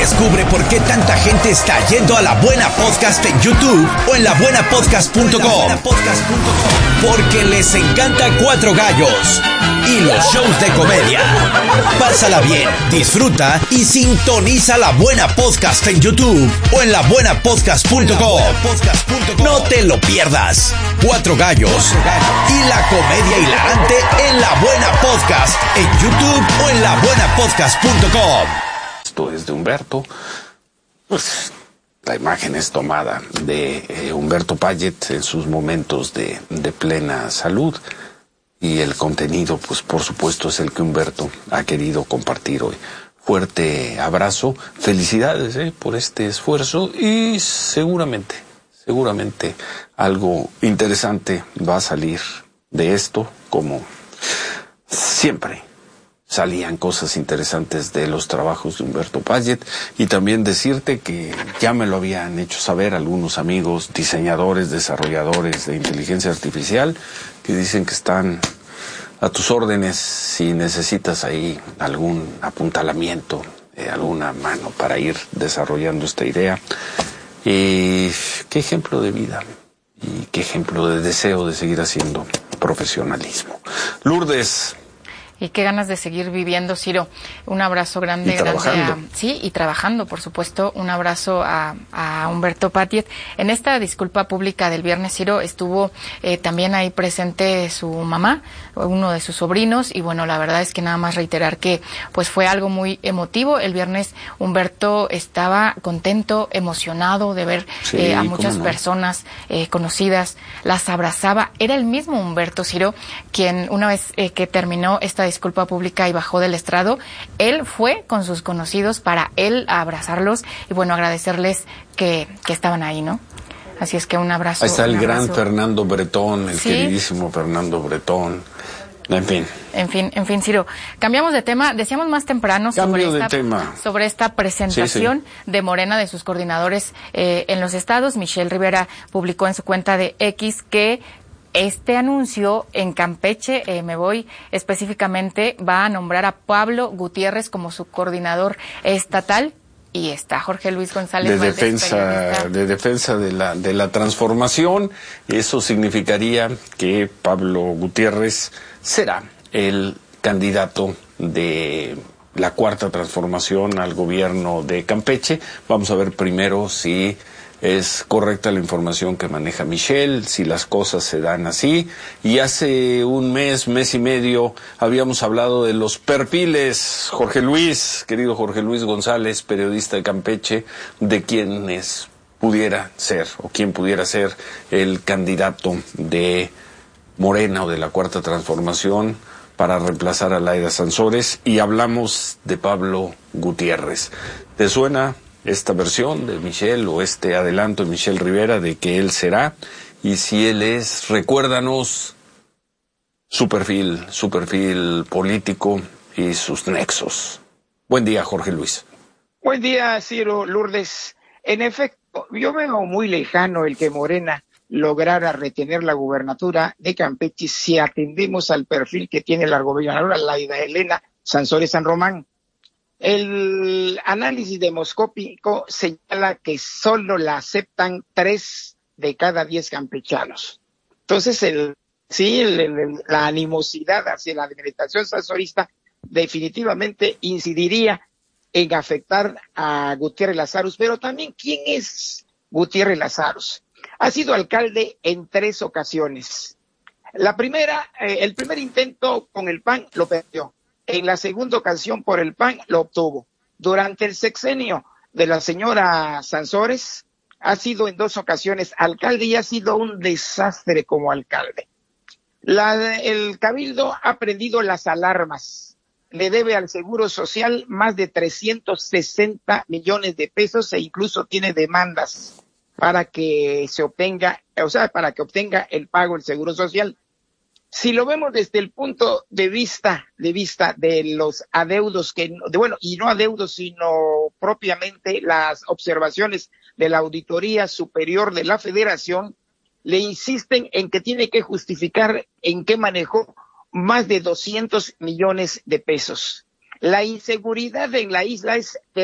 Descubre por qué tanta gente está yendo a La Buena Podcast en YouTube o en labuenapodcast.com. Porque les encanta Cuatro Gallos y los shows de comedia. Pásala bien, disfruta y sintoniza La Buena Podcast en YouTube o en labuenapodcast.com. No te lo pierdas. Cuatro Gallos y la comedia hilarante en La Buena Podcast en YouTube o en labuenapodcast.com. Esto es de Humberto. Pues la imagen es tomada de Humberto Payet en sus momentos de plena salud. Y el contenido, pues por supuesto, es el que Humberto ha querido compartir hoy. Fuerte abrazo, felicidades por este esfuerzo y seguramente algo interesante va a salir de esto, como siempre salían cosas interesantes de los trabajos de Humberto Payet. Y también decirte que ya me lo habían hecho saber algunos amigos, diseñadores, desarrolladores de inteligencia artificial, que dicen que están a tus órdenes si necesitas ahí algún apuntalamiento, alguna mano para ir desarrollando esta idea. Y qué ejemplo de vida y qué ejemplo de deseo de seguir haciendo profesionalismo. Lourdes. Y qué ganas de seguir viviendo, Ciro. Un abrazo grande. Y trabajando. Y trabajando, por supuesto. Un abrazo a Humberto Payet. En esta disculpa pública del viernes, Ciro, estuvo también ahí presente su mamá, uno de sus sobrinos, y bueno, la verdad es que nada más reiterar que pues fue algo muy emotivo. El viernes Humberto estaba contento, emocionado de ver a muchas personas conocidas, las abrazaba. Era el mismo Humberto, Ciro, quien una vez que terminó esta disculpa pública y bajó del estrado, él fue con sus conocidos para él abrazarlos y bueno, agradecerles que estaban ahí, ¿no? Así es que un abrazo. Ahí está el gran abrazo. Fernando Bretón, el queridísimo Fernando Bretón. En fin, Ciro. Cambiamos de tema. Decíamos más temprano sobre esta presentación de Morena, de sus coordinadores en los estados. Michelle Rivera publicó en su cuenta de X que este anuncio en Campeche, me voy específicamente, va a nombrar a Pablo Gutiérrez como su coordinador estatal. Y está Jorge Luis González de defensa de la transformación. Eso significaría que Pablo Gutiérrez será el candidato de la Cuarta Transformación al gobierno de Campeche. Vamos a ver primero si es correcta la información que maneja Michelle, si las cosas se dan así. Y hace un mes y medio, habíamos hablado de los perfiles, querido Jorge Luis González, periodista de Campeche, de quienes pudiera ser, o quién pudiera ser el candidato de Morena o de la Cuarta Transformación para reemplazar a Laida Sansores, y hablamos de Pablo Gutiérrez. ¿Te suena esta versión de Michelle o este adelanto de Michelle Rivera de que él será? Y si él es, recuérdanos su perfil político y sus nexos. Buen día, Jorge Luis. Buen día, Ciro, Lourdes. En efecto, yo veo muy lejano el que Morena lograra retener la gubernatura de Campeche si atendemos al perfil que tiene la gobernadora Laida Elena Sansores San Román. El análisis demoscópico señala que solo la aceptan 3 de cada 10 campechanos. Entonces, la animosidad hacia la administración sansorista definitivamente incidiría en afectar a Gutiérrez Lazarus. Pero también, ¿quién es Gutiérrez Lazarus? Ha sido alcalde en 3 ocasiones. La primera, el primer intento con el PAN lo perdió. En la segunda ocasión por el PAN lo obtuvo. Durante el sexenio de la señora Sansores ha sido en 2 ocasiones alcalde y ha sido un desastre como alcalde. El Cabildo ha prendido las alarmas. Le debe al Seguro Social más de 360 millones de pesos e incluso tiene demandas para que se obtenga, para que obtenga el pago del Seguro Social. Si lo vemos desde el punto de vista de los adeudos y no adeudos, sino propiamente las observaciones de la Auditoría Superior de la Federación, le insisten en que tiene que justificar en qué manejó más de 200 millones de pesos. La inseguridad en la isla es